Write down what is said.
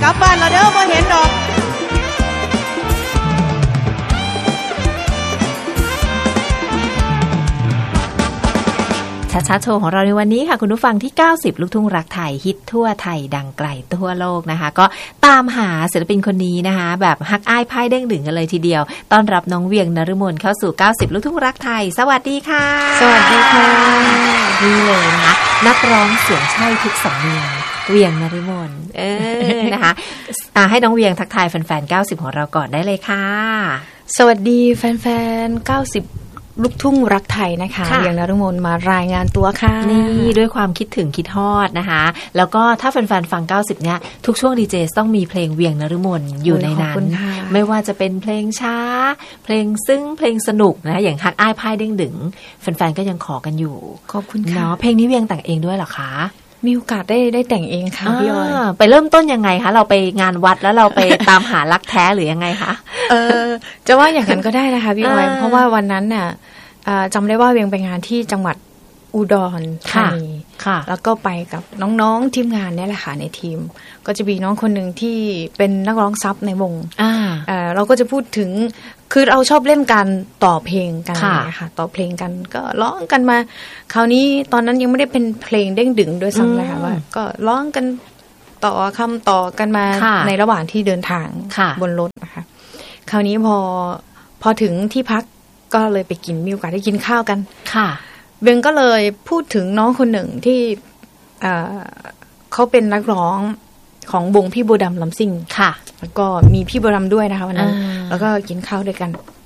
ลับบ้านแล้วเด้อบ่เห็นดอกชัดๆโชว์ของเราในวันนี้ค่ะคุณผู้ฟังที่90ลูกทุ่งรักไทยฮิตทั่วไทยดังไกลทั่วโลกนะคะก็ตามหาศิลปินคนนี้นะคะแบบฮักอ้ายพ่ายเด้งดึงกันเลยทีเดียวต้อนรับน้องเวียงนฤมลเข้าสู่90ลูกทุ่งรักไทยสวัสดีค่ะสวัสดีค่ะนี่เลยนะคะนักร้องเสียงใช่ทุกสำเนียงเวียงนฤมลนะคะให้น้องเวียงทักทายแฟนๆ90ของเราก่อนได้เลยค่ะสวัสดีแฟนๆ90ลูกทุ่งรักไทยนะคะเวียงนฤมลมารายงานตัวค่ะนี่ด้วยความคิดถึงคิดฮอดนะคะแล้วก็ถ้าแฟนๆฟัง90เนี่ยทุกช่วงดีเจต้องมีเพลงเวียงนฤมลอยู่ในนั้นไม่ว่าจะเป็นเพลงช้าเพลงซึ้งเพลงสนุกนะอย่างฮักอ้ายพ่ายเด้งดึงแฟนๆก็ยังขอกันอยู่ขอบคุณค่ะเนาะเพลงนี้เวียงแต่งเองด้วยเหรอคะมีโอกาสได้แต่งเองค่ะพี่ออยไปเริ่มต้นยังไงคะเราไปงานวัดแล้วเราไปตามหารักแท้หรือยังไงคะจะว่าอย่างนั้นก็ได้นะคะพี่ออยเพราะว่าวันนั้นน่ะจำได้ว่าเวียงไปงานที่จังหวัดอุดรธานีแล้วก็ไปกับน้องๆทีมงานเนี่ยแหละค่ะในทีมก็จะมีน้องคนหนึ่งที่เป็นนักร้องซับในวงเราก็จะพูดถึงคือเราชอบเล่นการต่อเพลงกันนะคะต่อเพลงกันก็ร้องกันมาคราวนี้ตอนนั้นยังไม่ได้เป็นเพลงเด้งดึงด้วยซ้ำนะคะว่าก็ร้องกันต่อคำต่อกันมาในระหว่างที่เดินทางบนรถนะคะคราวนี้พอถึงที่พักก็เลยไปกินมีโอกาสได้กินข้าวกันค่ะเบงก็เลยพูดถึงน้องคนหนึ่งที่เขาเป็นนักร้องของวงพี่บัวดำลำซิ่งค่ะแล้วก็มีพี่บัวดำด้วยนะคะวันนั้นแล้วก็กินข้าวด้วยกัน